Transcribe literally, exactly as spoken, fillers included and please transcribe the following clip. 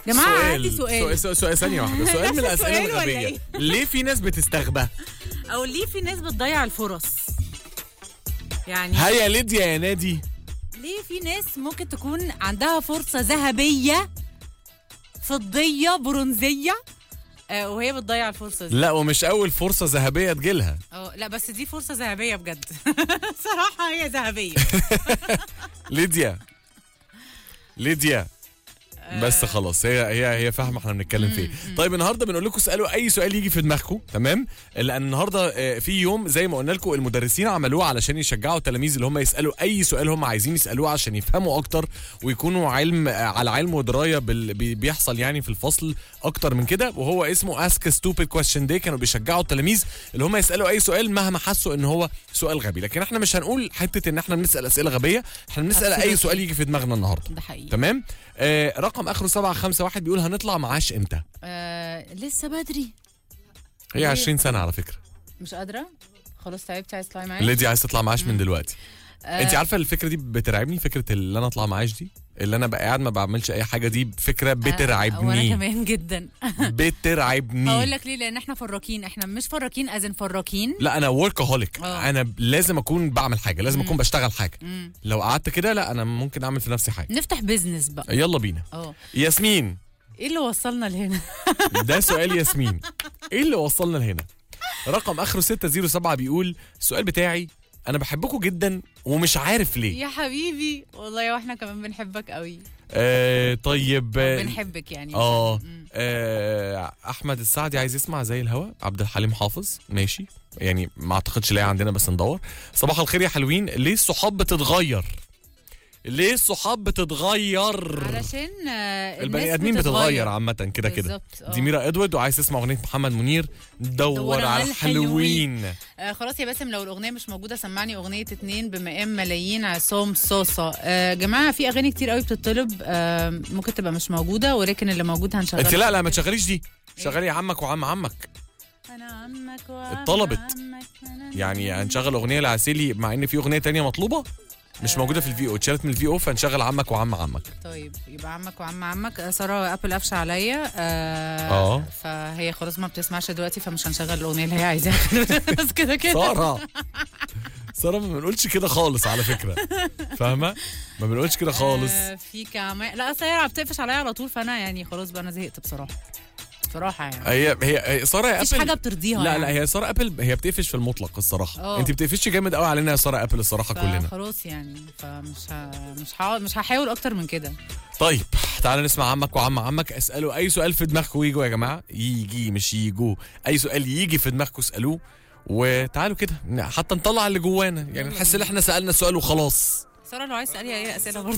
جماعه هاتي سؤال سؤال, سؤال, سؤال ثانيه واحده. سؤال من الاسئله سؤال ولا الغبيه. إيه؟ ليه في ناس بتستغبى؟ او ليه في ناس بتضيع الفرص يعني؟ هيا ليديا يا نادي. ليه في ناس ممكن تكون عندها فرصه ذهبيه فضيه برونزيه آه وهي بتضيع الفرصه دي؟ لا ومش اول فرصه ذهبيه تجيلها. اه لا بس دي فرصه ذهبيه بجد. صراحه هي ذهبيه. ليديا ليديا بس خلاص هي هي هي فاهمه احنا بنتكلم في ايه. طيب النهارده بنقول لكم اسالوا اي سؤال يجي في دماغكم، تمام؟ لان النهارده في يوم زي ما قلنا لكم المدرسين عملوه علشان يشجعوا التلاميذ اللي هم يسالوا اي سؤال هم عايزين يسالوه عشان يفهموا اكتر ويكونوا علم على علم ودرايه بال بيحصل يعني في الفصل اكتر من كده، وهو اسمه اسك ستوبid كويستشن داي. كانوا بيشجعوا التلاميذ اللي هم يسالوا اي سؤال مهما حسوا ان هو سؤال غبي، لكن احنا مش هنقول حته ان احنا بنسال اسئله غبيه، احنا بنسال اي سؤال يجي في دماغنا النهارده. ده حقيقي. تمام. آه رقم اخره سبعة خمسة واحد بيقول هنطلع معاش امتى؟ آه لسه بدري. هي عشرين سنة على فكرة. مش قادرة خلاص تعبت عايز تطلعي معاش. ليدي عايز تطلع معاش من دلوقتي. آه انت عارفة الفكرة دي بترعبني، فكرة اللي انا اطلع معاش دي، اللي انا بقى قاعد ما بعملش اي حاجة، دي فكرة بترعبني. آه وانا كمان جدا. بترعبني. هقول لك ليه، لان احنا فراكين، احنا مش فراكين ازن فراكين. لا انا وركهوليك، انا لازم اكون بعمل حاجة، لازم اكون بشتغل حاجة. مم. لو قعدت كده لا انا ممكن اعمل في نفسي حاجة. نفتح بيزنس بقى. يلا بينا. اه ياسمين، ايه اللي وصلنا لهنا؟ ده سؤال ياسمين، ايه اللي وصلنا لهنا؟ رقم اخره ستة صفر سبعة بيقول السؤال بتاعي انا بحبكم جدا ومش عارف ليه. يا حبيبي والله واحنا كمان بنحبك قوي. آه طيب بنحبك يعني. اه, آه احمد السعدي عايز يسمع زي الهوا، عبد الحليم حافظ ماشي يعني، ما اعتقدش لاقي عندنا بس ندور. صباح الخير يا حلوين، ليه الصحاب بتتغير؟ ليه الصحاب بتتغير؟ علشان البني ادمين بتتغير عامه كده كده. دي ميرا ادوارد وعايز تسمع اغنيه محمد منير دور, دور على الحلوين. آه خلاص يا باسم لو الاغنيه مش موجوده سمعني اغنيه اتنين بمقام ملايين عصام صاصه. آه جماعه في اغاني كتير قوي بتطلب، آه ممكن تبقى مش موجوده ولكن اللي موجود هنشغلها. انت لا لا ما تشغليش دي، شغلي يا عمك وعم عمك. انا عمك وعم اتطلبت عمك يعني هنشغل اغنيه لعسيلي مع ان في اغنيه تانية مطلوبه مش موجوده في الفي او، اتشالت من الفي او، فنشغل عمك وعم عمك. طيب يبقى عمك وعم عمك. ساره ابل قفشه عليا اه, آه. فهي خلاص ما بتسمعش دلوقتي فمش هنشغل الاغنيه اللي هي عايزاها. بس كده كده ساره ساره ما بنقولش كده خالص على فكره، فاهمه؟ ما بنقولش كده خالص. آه في كمان لا اصل هي بتقفش عليا على طول، فانا يعني خلاص بقى انا زهقت بصراحه بصراحه يعني. هي هي ساره ابل مفيش حاجه بترضيها. لا يعني. لا هي ساره ابل هي بتقفش في المطلق الصراحه. أوه. انت بتقفشي جامد قوي علينا يا ساره ابل الصراحه كلنا. خلاص يعني فمش ه... مش هحاول مش هحاول اكتر من كده. طيب تعالى نسمع عمك وعم عمك. اسالوا اي سؤال في دماغكم يجوا يا جماعه، يجي مش يجوا، اي سؤال يجي في دماغكم اسالوه وتعالوا كده حتى نطلع اللي جوانا، يعني نحس ان احنا سالنا السؤال وخلاص. ساره لو عايز تسالي اي اسئله برضه